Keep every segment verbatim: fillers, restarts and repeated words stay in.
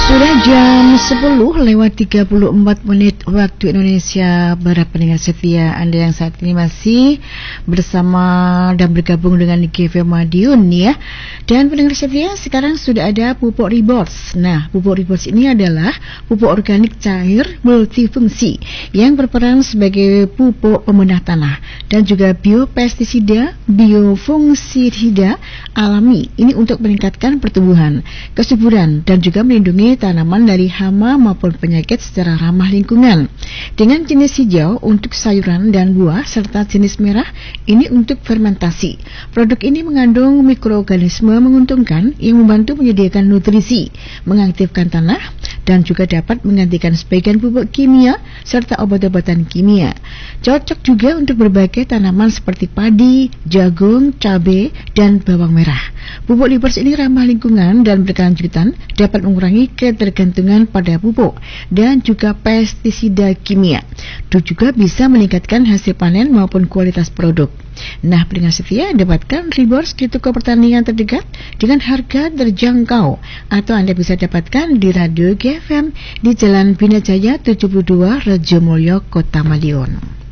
Sudah jam sepuluh lewat tiga puluh empat menit waktu Indonesia Barat. Pendengar setia, Anda yang saat ini masih bersama dan bergabung dengan G V Madiun ya. Dan pendengar setia, sekarang sudah ada pupuk Riboz. Nah, pupuk Riboz ini adalah pupuk organik cair multifungsi yang berperan sebagai pupuk pemenah tanah dan juga biopestisida, biofungsisida alami. Ini untuk meningkatkan pertumbuhan, kesuburan dan juga melindungi tanaman dari hama maupun penyakit secara ramah lingkungan. Dengan jenis hijau untuk sayuran dan buah serta jenis merah ini untuk fermentasi. Produk ini mengandung mikroorganisme menguntungkan yang membantu menyediakan nutrisi, mengaktifkan tanah dan juga dapat menggantikan sebagian pupuk kimia serta obat-obatan kimia. Cocok juga untuk berbagai tanaman seperti padi, jagung, cabai dan bawang merah. Pupuk Riboz ini ramah lingkungan dan berkelanjutan, dapat mengurangi ketergantungan pada pupuk dan juga pestisida kimia. Dan juga bisa meningkatkan hasil panen maupun kualitas produk. Nah, pendengar setia, dapatkan Riboz di toko pertanian terdekat dengan harga terjangkau, atau Anda bisa dapatkan di Radio G F M di Jalan Bina Jaya tujuh puluh dua, Rejomulyo, Kota Madiun.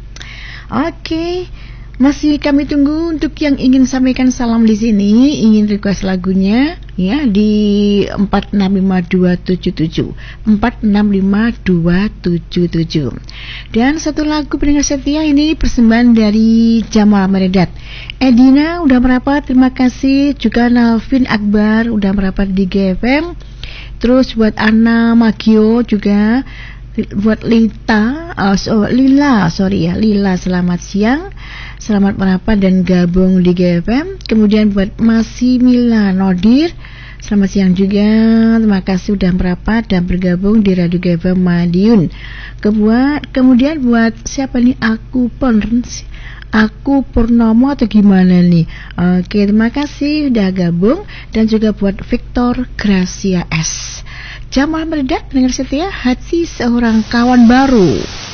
Oke, masih kami tunggu untuk yang ingin sampaikan salam di sini, ingin request lagunya ya di empat enam lima dua tujuh tujuh empat enam lima dua tujuh tujuh. Dan satu lagu pendengar setia ini persembahan dari Jamal Meredat. Edina udah merapat, terima kasih. Juga Nalvin Akbar udah merapat di G F M. Terus buat Anna Magio juga, buat Lita, oh, so, Lila, sorry ya, Lila, selamat siang, selamat merapat dan gabung di G F M. Kemudian buat Masimila Nodir, selamat siang juga, terima kasih sudah merapat dan bergabung di Radio G F M Madiun. Kebuat, kemudian buat siapa nih, aku pun Aku Purnomo atau gimana nih? Oke, terima kasih sudah gabung. Dan juga buat Victor Gracia S. Jamal Meredat, pendengar setia, hati seorang kawan baru.